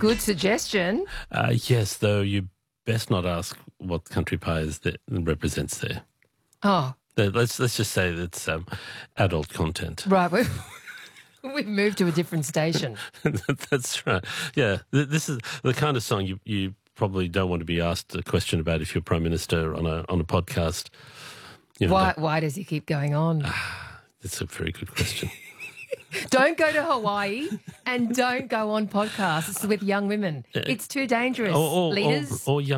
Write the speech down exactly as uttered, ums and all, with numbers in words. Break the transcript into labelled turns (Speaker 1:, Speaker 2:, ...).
Speaker 1: Good suggestion.
Speaker 2: Uh, yes, though you best not ask what country pie is that represents there.
Speaker 1: Oh,
Speaker 2: Uh, Let's let's just say that's um, adult content.
Speaker 1: right. We've, we've moved to a different station.
Speaker 2: That's right. Yeah, th- this is the kind of song you you probably don't want to be asked a question about if you're prime minister on a on a podcast. You know,
Speaker 1: Why,
Speaker 2: that-
Speaker 1: why does he keep going on?
Speaker 2: That's a very good question.
Speaker 1: Don't go to Hawaii and don't go on podcasts with young women. It's too dangerous,
Speaker 2: or, or,
Speaker 1: leaders.
Speaker 2: or, or young